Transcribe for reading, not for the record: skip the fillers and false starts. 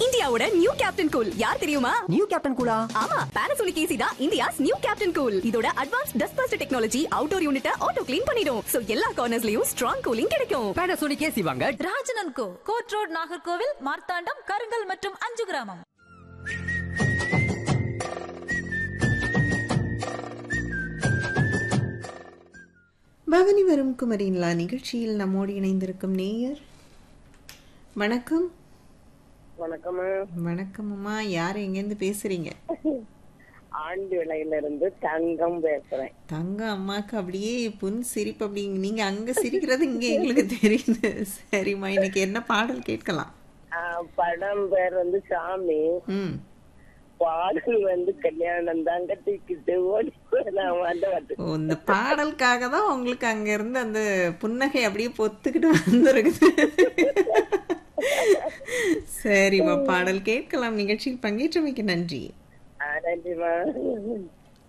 இந்தியாவோட new captain cool யார் தெரியுமா? நியூ கேப்டன் கூலா? ஆமா, Panasonic AC தான் இந்தியாஸ் நியூ கேப்டன் கூல். இதோட advanced dust first technology outdoor யூனிட்ட auto clean பண்ணிடும். சோ எல்லா கார்னர்ஸ்லயும் ஸ்ட்ராங் கூலிங் கிடைக்கும். Panasonic AC வாங்க. ராஜனன் கோ, கோட் ரோட், நாகர்கோவில், மார்த்தாண்டம், கருங்கல் மற்றும் 5 கிராமம். பவனி வரும் குமரின்லா நிகழ்ச்சியில் நம்மோடு இணைந்திருக்கும் நேயர். வணக்கம். வணக்கம். வணக்கம் அம்மா. யார் எங்கேருந்து பேசுறீங்க? ஆண்டு விலையில இருந்து தங்கம் பேசுறேன். தங்கம் அம்மாக்கு அப்படியே புன் சிரிப்பு. அப்படி நீங்க அங்க சிரிக்கிறது இங்க எங்களுக்கு தெரியுது. சரிம்மா, இன்னைக்கு என்ன பாடல் கேட்கலாம்? படம் பேர் வந்து சாமி. பாடல் கல்யாணம் தாங்க தூக்கிட்டு ஓடி இந்த பாடலுக்காக தான் உங்களுக்கு அங்க இருந்து அந்த புன்னகை அப்படியே பொத்துக்கிட்டு வந்துருக்குது. சரிம்மா, பாடல் கேட்கலாம். நிகழ்ச்சிக்கு பங்கேற்றமைக்கு நன்றி. நன்றிமா.